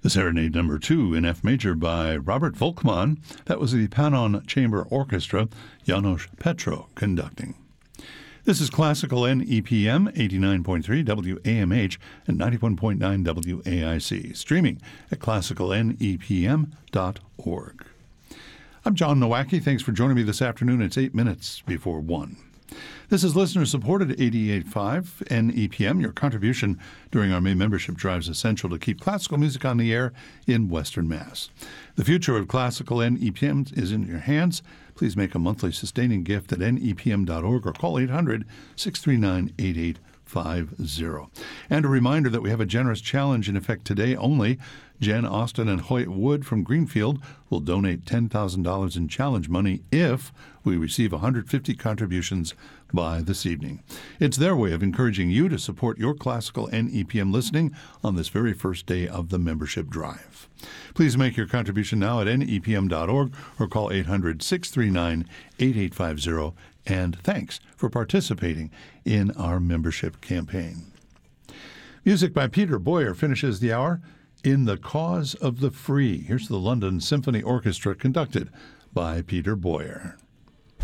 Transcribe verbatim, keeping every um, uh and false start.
The Serenade Number Two in F major by Robert Volkmann. That was the Pannon Chamber Orchestra, Janos Petro conducting. This is Classical N E P M, eighty-nine point three W A M H and ninety-one point nine W A I C, streaming at classical N E P M dot org. I'm John Nowacki. Thanks for joining me this afternoon. It's eight minutes before one. This is listener-supported eighty-eight point five N E P M. Your contribution during our May membership drive is essential to keep classical music on the air in Western Mass. The future of classical N E P M is in your hands. Please make a monthly sustaining gift at N E P M dot org or call eight hundred, six three nine, eight eight five zero. And a reminder that we have a generous challenge in effect today only. Jen Austin and Hoyt Wood from Greenfield will donate ten thousand dollars in challenge money if we receive one hundred fifty contributions by this evening. It's their way of encouraging you to support your classical N E P M listening on this very first day of the membership drive. Please make your contribution now at N E P M dot org or call eight hundred, six three nine, eight eight five zero. And thanks for participating in our membership campaign. Music by Peter Boyer finishes the hour. In the Cause of the Free. Here's the London Symphony Orchestra conducted by Peter Boyer.